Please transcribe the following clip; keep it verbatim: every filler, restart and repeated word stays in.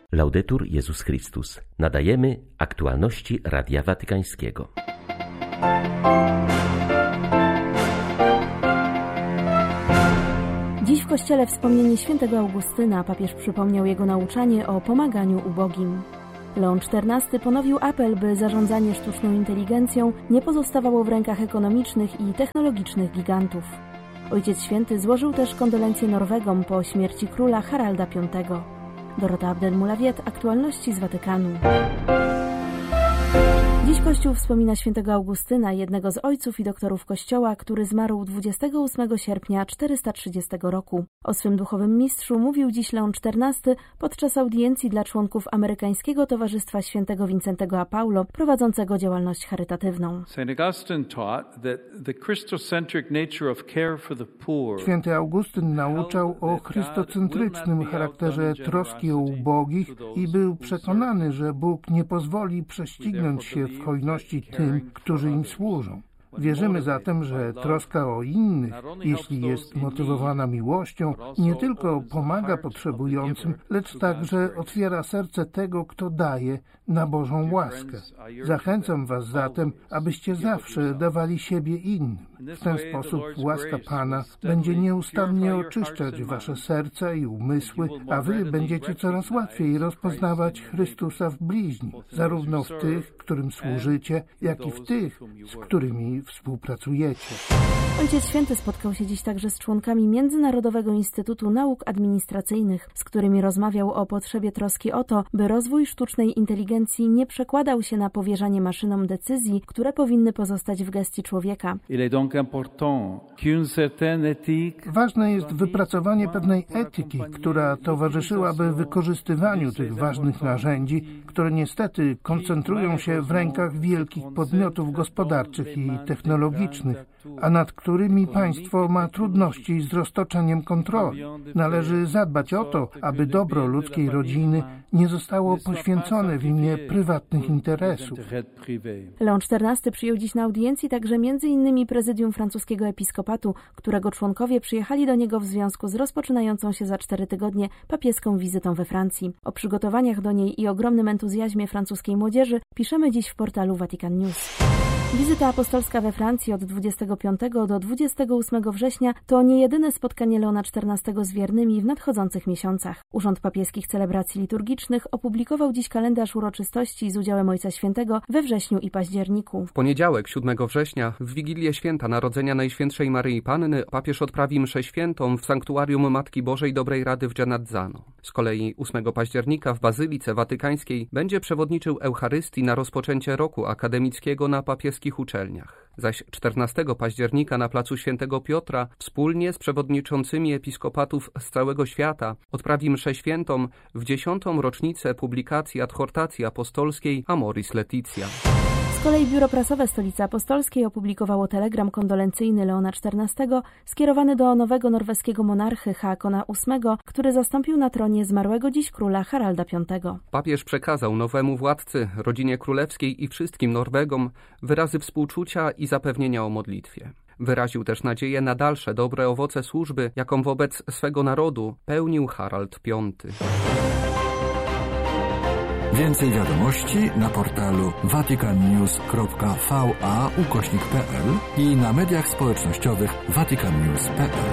Laudetur Jezus Chrystus. Nadajemy aktualności Radia Watykańskiego. Dziś w Kościele wspomnienie świętego Augustyna. Papież przypomniał jego nauczanie o pomaganiu ubogim. Leon czternasty ponowił apel, by zarządzanie sztuczną inteligencją nie pozostawało w rękach ekonomicznych i technologicznych gigantów. Ojciec Święty złożył też kondolencje Norwegom po śmierci króla Haralda piątego. Dorota Abdel-Mulawiet, aktualności z Watykanu. Dziś Kościół wspomina świętego Augustyna, jednego z ojców i doktorów Kościoła, który zmarł dwudziestego ósmego sierpnia czterysta trzydziestego roku. O swym duchowym mistrzu mówił dziś Leon czternasty podczas audiencji dla członków amerykańskiego Towarzystwa Świętego Wincentego a Paulo, prowadzącego działalność charytatywną. Święty Augustyn nauczał o chrystocentrycznym charakterze troski o ubogich i był przekonany, że Bóg nie pozwoli prześcignąć się w hojności tym, którzy im służą. Wierzymy zatem, że troska o innych, jeśli jest motywowana miłością, nie tylko pomaga potrzebującym, lecz także otwiera serce tego, kto daje, na Bożą łaskę. Zachęcam Was zatem, abyście zawsze dawali siebie innym. W ten sposób łaska Pana będzie nieustannie oczyszczać Wasze serca i umysły, a Wy będziecie coraz łatwiej rozpoznawać Chrystusa w bliźni, zarówno w tych, którym służycie, jak i w tych, z którymi współpracujecie. Ojciec Święty spotkał się dziś także z członkami Międzynarodowego Instytutu Nauk Administracyjnych, z którymi rozmawiał o potrzebie troski o to, by rozwój sztucznej inteligencji nie przekładał się na powierzanie maszynom decyzji, które powinny pozostać w gestii człowieka. Ważne jest wypracowanie pewnej etyki, która towarzyszyłaby wykorzystywaniu tych ważnych narzędzi, które niestety koncentrują się w rękach wielkich podmiotów gospodarczych i technologicznych, a nad którymi państwo ma trudności z roztoczeniem kontroli. Należy zadbać o to, aby dobro ludzkiej rodziny nie zostało poświęcone w imię prywatnych interesów. Leon czternasty przyjął dziś na audiencji także między innymi prezydium francuskiego episkopatu, którego członkowie przyjechali do niego w związku z rozpoczynającą się za cztery tygodnie papieską wizytą we Francji. O przygotowaniach do niej i ogromnym entuzjazmie francuskiej młodzieży piszemy dziś w portalu Vatican News. Wizyta apostolska we Francji od dwudziestego piątego do dwudziestego ósmego września to nie jedyne spotkanie Leona czternastego z wiernymi w nadchodzących miesiącach. Urząd Papieskich Celebracji Liturgicznych opublikował dziś kalendarz uroczystości z udziałem Ojca Świętego we wrześniu i październiku. W poniedziałek, siódmego września, w Wigilię Święta Narodzenia Najświętszej Maryi Panny, papież odprawi mszę świętą w sanktuarium Matki Bożej Dobrej Rady w Genazzano. Z kolei ósmego października w Bazylice Watykańskiej będzie przewodniczył Eucharystii na rozpoczęcie roku akademickiego na papieskich uczelniach. Zaś czternastego października na placu Świętego Piotra wspólnie z przewodniczącymi episkopatów z całego świata odprawi mszę świętą w dziesiątą rocznicę publikacji adhortacji apostolskiej Amoris Laetitia. Z kolei Biuro Prasowe Stolicy Apostolskiej opublikowało telegram kondolencyjny Leona czternastego skierowany do nowego norweskiego monarchy Haakona ósmego, który zastąpił na tronie zmarłego dziś króla Haralda piątego. Papież przekazał nowemu władcy, rodzinie królewskiej i wszystkim Norwegom wyrazy współczucia i zapewnienia o modlitwie. Wyraził też nadzieję na dalsze dobre owoce służby, jaką wobec swego narodu pełnił Harald piąty. Więcej wiadomości na portalu vaticannews kropka va ukośnik p l i na mediach społecznościowych vaticannews kropka p l.